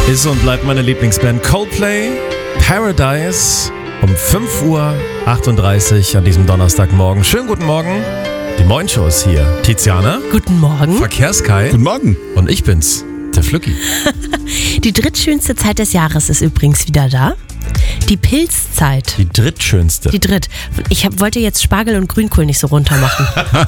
Ist und bleibt meine Lieblingsband Coldplay, Paradise, um 5:38 Uhr an diesem Donnerstagmorgen. Schönen guten Morgen. Die Moin-Show ist hier. Tiziana. Guten Morgen. Verkehrskai. Guten Morgen. Und ich bin's, der Flücki. Die drittschönste Zeit des Jahres ist übrigens wieder da. Die Pilzzeit. Die drittschönste. Ich wollte jetzt Spargel und Grünkohl nicht so runter machen.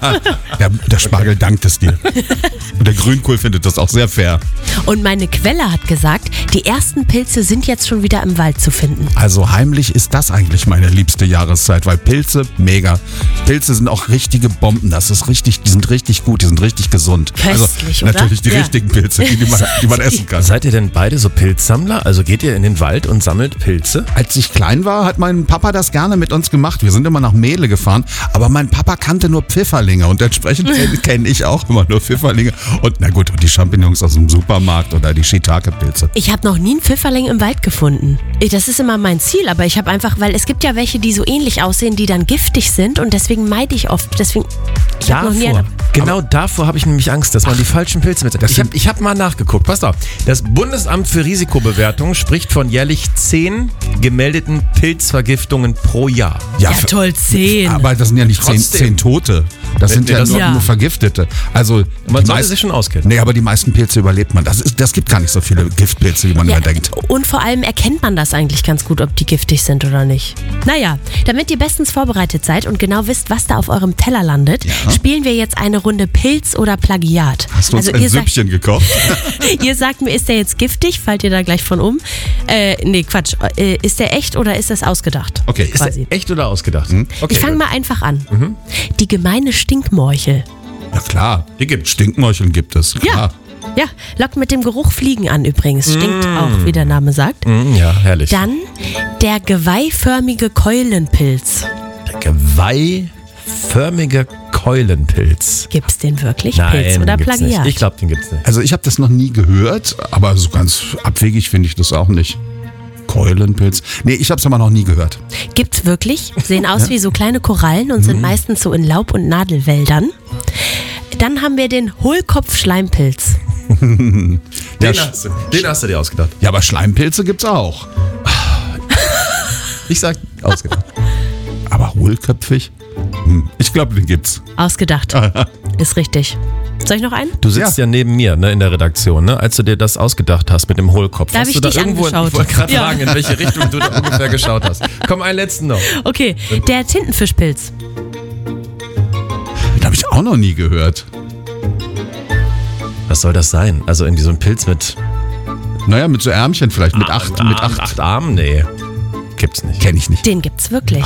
Ja, der Spargel dankt es dir. Und der Grünkohl findet das auch sehr fair. Und meine Quelle hat gesagt, die ersten Pilze sind jetzt schon wieder im Wald zu finden. Also heimlich ist das eigentlich meine liebste Jahreszeit, weil Pilze, mega. Pilze sind auch richtige Bomben. Das ist richtig, die sind richtig gut, die sind richtig gesund. Köstlich, also natürlich oder? die richtigen Pilze, die man essen kann. Seid ihr denn beide so Pilzsammler? Also geht ihr in den Wald und sammelt Pilze? Als ich klein war, hat mein Papa das gerne mit uns gemacht. Wir sind immer nach Mehle gefahren, aber mein Papa kannte nur Pfifferlinge und entsprechend kenne ich auch immer nur Pfifferlinge. Und na gut, und die Champignons aus dem Supermarkt oder die Shiitake-Pilze. Ich habe noch nie einen Pfifferling im Wald gefunden. Das ist immer mein Ziel, aber ich habe einfach, weil es gibt ja welche, die so ähnlich aussehen, die dann giftig sind und deswegen meide ich oft. Ich habe noch nie Davor habe ich nämlich Angst, dass man die falschen Pilze mit. Ich hab mal nachgeguckt. Passt auf. Das Bundesamt für Risikobewertung spricht von jährlich 10 gemeldeten Pilzvergiftungen pro Jahr. Ja, toll, 10. Aber das sind ja nicht 10 Tote. Das sind nur Vergiftete. Also man sollte sich schon auskennen. Nee, aber die meisten Pilze überlebt man. Das gibt gar nicht so viele Giftpilze, wie man immer denkt. Und vor allem erkennt man das eigentlich ganz gut, ob die giftig sind oder nicht. Naja, damit ihr bestens vorbereitet seid und genau wisst, was da auf eurem Teller landet, spielen wir jetzt eine Runde Pilz oder Plagiat. Hast du uns ein Süppchen gekocht? Ihr sagt mir, ist der jetzt giftig? Fallt ihr da gleich von um? Nee, Quatsch. Ist der echt oder ist das ausgedacht? Okay. Ist der echt oder ausgedacht? Okay, ich fange mal einfach an. Die gemeine Stinkmorchel. Ja klar, die gibt Stinkmorcheln gibt es. Klar. Ja, lockt mit dem Geruch Fliegen an übrigens. Stinkt auch, wie der Name sagt. Ja, herrlich. Dann der geweihförmige Keulenpilz. Der geweihförmige Keulenpilz. Gibt's den wirklich? Nein, Pilz oder gibt's Plagiat? nicht. Ich glaube, den gibt's nicht. Also ich habe das noch nie gehört, aber so ganz abwegig finde ich das auch nicht. Keulenpilz. Nee, ich habe es aber noch nie gehört. Gibt's wirklich. Sehen aus wie so kleine Korallen und sind meistens so in Laub- und Nadelwäldern. Dann haben wir den Hohlkopf-Schleimpilz. Den hast du dir ausgedacht. Ja, aber Schleimpilze gibt's auch. Ich sag ausgedacht. Aber hohlköpfig? Ich glaube, den gibt's. Ausgedacht. Ist richtig. Soll ich noch einen? Du sitzt ja neben mir, ne, in der Redaktion, ne? Als du dir das ausgedacht hast mit dem Hohlkopf. Da hab ich dich angeschaut. Ich wollte gerade fragen, in welche Richtung du da ungefähr geschaut hast. Komm, einen letzten noch. Okay, der Tintenfischpilz. Den habe ich auch noch nie gehört. Was soll das sein? Also irgendwie so ein Pilz mit... Naja, mit so Ärmchen vielleicht, mit acht Armen? Nee, gibt's nicht. Kenn ich nicht. Den gibt's wirklich.